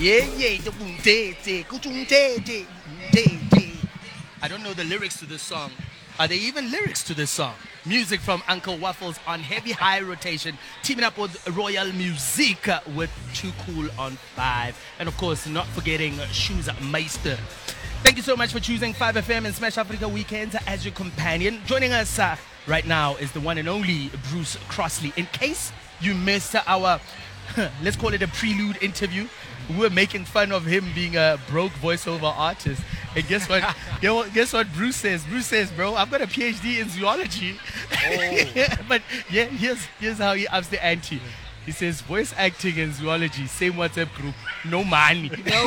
I don't know the lyrics to this song. Are there even lyrics to this song? Music from Uncle Waffles on heavy high rotation, teaming up with Royal Music with Too Cool on 5. And of course, not forgetting Shoes Meister. Thank you so much for choosing 5FM and Smash Africa Weekends as your companion. Joining us right now is the one and only Bruce Crossley. In case you missed our, let's call it a prelude interview, we were making fun of him being a broke voiceover artist. And guess what? Guess what Bruce says? Bruce says, bro, I've got a PhD in zoology. Oh. But yeah, here's how he ups the ante. He says, voice acting and zoology, same WhatsApp group, no money. No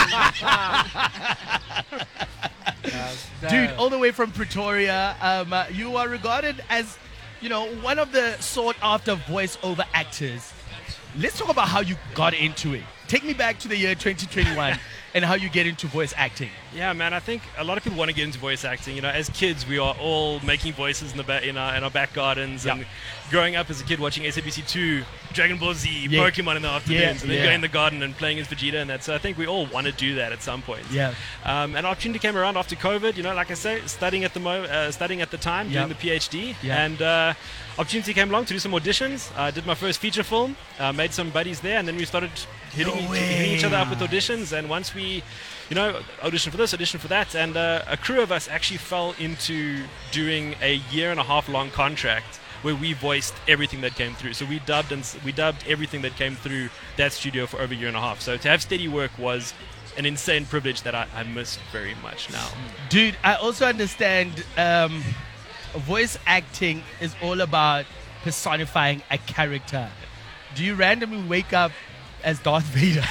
money. Dude, all the way from Pretoria, you are regarded as, one of the sought-after voiceover actors. Let's talk about how you got into it. Take me back to the year 2021 and how you get into voice acting. Yeah, man, I think a lot of people want to get into voice acting. As kids, we are all making voices in our back gardens. Yeah. And growing up as a kid watching SABC2, Dragon Ball Z, Pokemon in the afternoons, and then going in the garden and playing as Vegeta and that. So I think we all want to do that at some point. Yeah. An opportunity came around after COVID, like I say, studying at the time, doing the PhD. Yeah. And opportunity came along to do some auditions. I did my first feature film, made some buddies there, and then we started hitting each other up with auditions. And once we, audition for this, audition for that, and a crew of us actually fell into doing a 1.5 year long contract where we voiced everything that came through. So we dubbed everything that came through that studio for over 1.5 years. So to have steady work was an insane privilege that I miss very much now. Dude, I also understand voice acting is all about personifying a character. Do you randomly wake up as Darth Vader?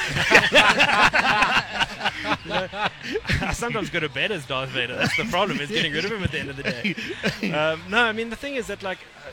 I sometimes go to bed as Darth Vader. That's the problem, is getting rid of him at the end of the day. No, I mean, the thing is that,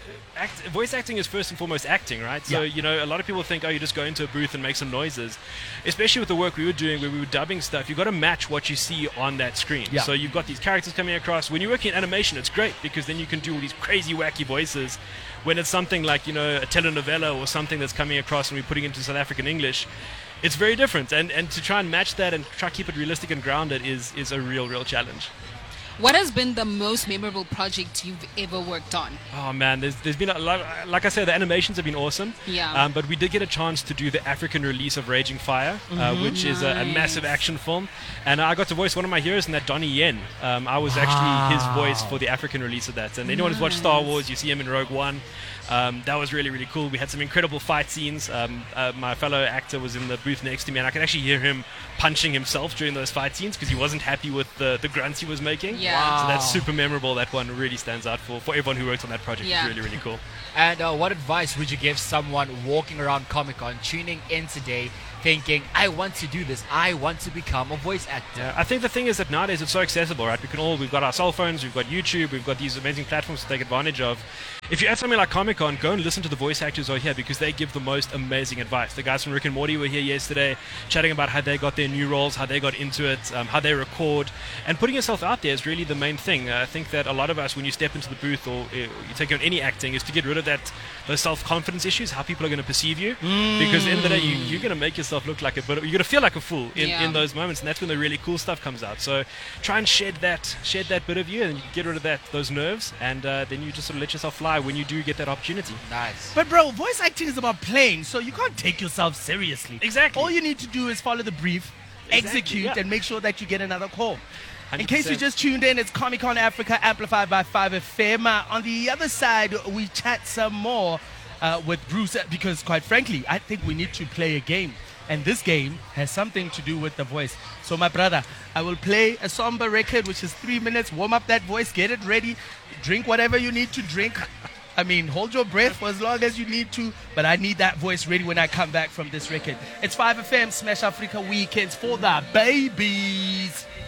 voice acting is first and foremost acting, right? So, a lot of people think, you just go into a booth and make some noises. Especially with the work we were doing where we were dubbing stuff, you've got to match what you see on that screen. Yeah. So you've got these characters coming across. When you're working in animation, it's great because then you can do all these crazy, wacky voices. When it's something like, a telenovela or something that's coming across and we're putting into South African English, it's very different. And to try and match that and try to keep it realistic and grounded is a real challenge. What has been the most memorable project you've ever worked on? Oh man, there's been a lot. Like I said, the animations have been awesome. Yeah. But we did get a chance to do the African release of Raging Fire, which is a massive action film. And I got to voice one of my heroes in that, Donnie Yen. I was actually his voice for the African release of that. And anyone who's watched Star Wars, you see him in Rogue One. That was really cool. We had some incredible fight scenes. My fellow actor was in the booth next to me, and I could actually hear him punching himself during those fight scenes because he wasn't happy with the grunts he was making. Yeah. Wow. So that's super memorable. That one really stands out for everyone who worked on that project. Yeah. It's really cool. And what advice would you give someone walking around Comic-Con, tuning in today, thinking, I want to do this, I want to become a voice actor? Yeah, I think the thing is that nowadays it's so accessible, right? We've got our cell phones, we've got YouTube, we've got these amazing platforms to take advantage of. If you're at something like Comic-Con, go and listen to the voice actors who are here because they give the most amazing advice. The guys from Rick and Morty were here yesterday chatting about how they got their new roles, how they got into it, how they record. And putting yourself out there is really the main thing. I think that a lot of us, when you step into the booth or you take on any acting, is to get rid of those self-confidence issues, how people are going to perceive you. Because at the end of the day, you're going to make yourself look like you're going to feel like a fool in those moments. And that's when the really cool stuff comes out. So try and shed that bit of you and you get rid of those nerves. And then you just sort of let yourself fly when you do get that opportunity. Nice. But bro, voice acting is about playing, so you can't take yourself seriously. Exactly. All you need to do is follow the brief, execute, and make sure that you get another call. 100%. In case you just tuned in, it's Comic-Con Africa amplified by 5FM. On the other side, we chat some more with Bruce because, quite frankly, I think we need to play a game. And this game has something to do with the voice. So, my brother, I will play a somber record, which is 3 minutes. Warm up that voice, get it ready, drink whatever you need to drink. I mean, hold your breath for as long as you need to, but I need that voice ready when I come back from this record. It's 5FM Smash Africa Weekends for the babies.